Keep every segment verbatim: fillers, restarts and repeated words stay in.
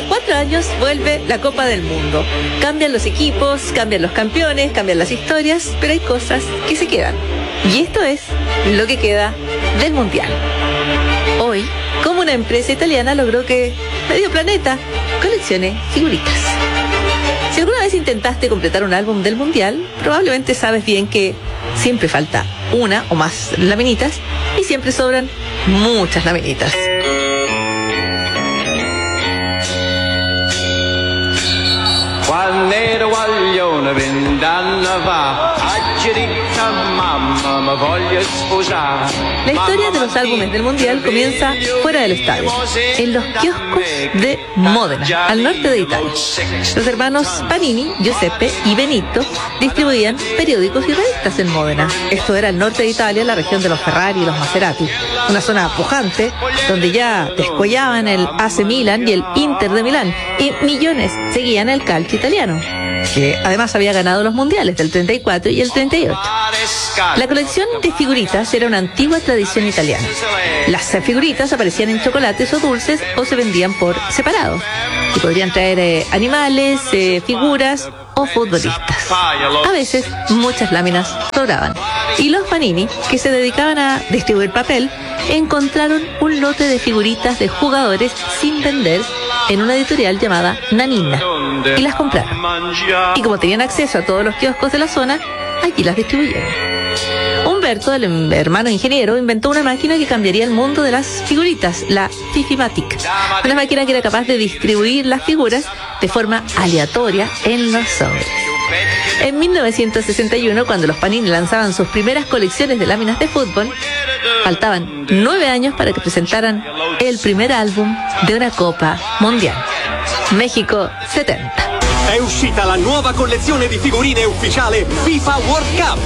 cuatro años vuelve la Copa del Mundo. Cambian los equipos, cambian los campeones, cambian las historias, pero hay cosas que se quedan. Y esto es lo que queda del Mundial. Hoy, como una empresa italiana logró que medio planeta coleccione figuritas. Si alguna vez intentaste completar un álbum del Mundial, probablemente sabes bien que siempre falta una o más laminitas y siempre sobran muchas laminitas. Quando guaglione vent'anni fa, aggiorita mamma mi voglio sposare. La historia de los álbumes del Mundial comienza fuera del estadio, en los kioscos de Módena, al norte de Italia. Los hermanos Panini, Giuseppe y Benito distribuían periódicos y revistas en Módena. Esto era el norte de Italia, la región de los Ferrari y los Maserati, una zona pujante donde ya descollaban el A C Milan y el Inter de Milán, y millones seguían el calcio italiano, que además había ganado los mundiales del treinta y cuatro y el treinta y ocho. La colección de figuritas era una antigua tradición italiana. Las figuritas aparecían en chocolates o dulces o se vendían por separado. Y podrían traer eh, animales, eh, figuras o futbolistas. A veces muchas láminas sobraban. Y los Panini, que se dedicaban a distribuir papel, encontraron un lote de figuritas de jugadores sin vender en una editorial llamada Nanina y las compraron. Y como tenían acceso a todos los kioscos de la zona, allí las distribuyeron. Humberto, el hermano ingeniero, inventó una máquina que cambiaría el mundo de las figuritas, la Fifimatic, una máquina que era capaz de distribuir las figuras de forma aleatoria en los sobres. En mil novecientos sesenta y uno, cuando los Panini lanzaban sus primeras colecciones de láminas de fútbol, faltaban nueve años para que presentaran el primer álbum de una Copa Mundial. México setenta. È uscita la nuova collezione di figurine ufficiale FIFA World Cup.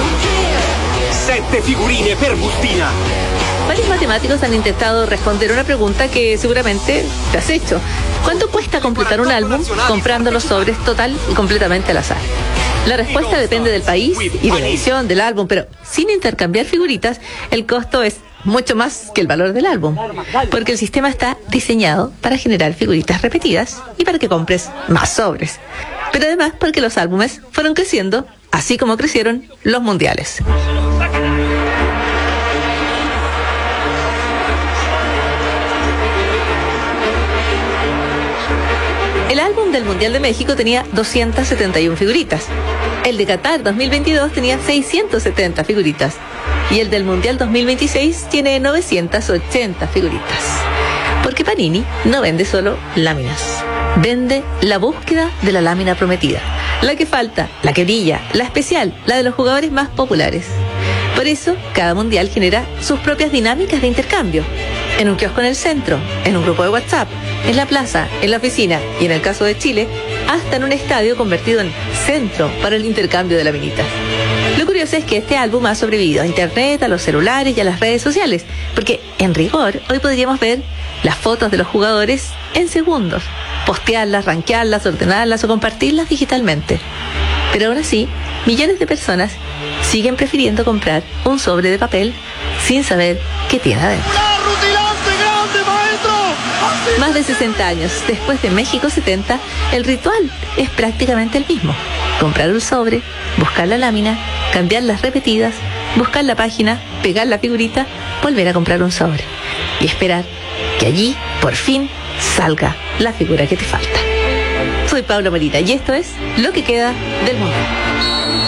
Sette figurine per bustina. Varios matemáticos han intentado responder una pregunta que seguramente te has hecho. ¿Cuánto cuesta completar un álbum comprando los sobres total y completamente al azar? La respuesta depende del país y de la edición del álbum, pero sin intercambiar figuritas, el costo es mucho más que el valor del álbum, porque el sistema está diseñado para generar figuritas repetidas y para que compres más sobres. Pero además porque los álbumes fueron creciendo, así como crecieron los mundiales. El álbum del Mundial de México tenía doscientas setenta y una figuritas. El de Qatar dos mil veintidós tenía seiscientas setenta figuritas. Y el del Mundial dos mil veintiséis tiene novecientas ochenta figuritas. Porque Panini no vende solo láminas. Vende la búsqueda de la lámina prometida. La que falta, la que brilla, la especial, la de los jugadores más populares. Por eso, cada mundial genera sus propias dinámicas de intercambio. En un kiosco en el centro, en un grupo de WhatsApp, en la plaza, en la oficina y en el caso de Chile, hasta en un estadio convertido en centro para el intercambio de laminitas. Lo curioso es que este álbum ha sobrevivido a internet, a los celulares y a las redes sociales, porque en rigor hoy podríamos ver las fotos de los jugadores en segundos, postearlas, rankearlas, ordenarlas o compartirlas digitalmente. Pero aún así, millones de personas siguen prefiriendo comprar un sobre de papel sin saber qué tiene adentro. Más de sesenta años después de México setenta, el ritual es prácticamente el mismo. Comprar un sobre, buscar la lámina, cambiar las repetidas, buscar la página, pegar la figurita, volver a comprar un sobre y esperar que allí, por fin, salga la figura que te falta. Soy Paula Molina y esto es Lo que queda del Mundial.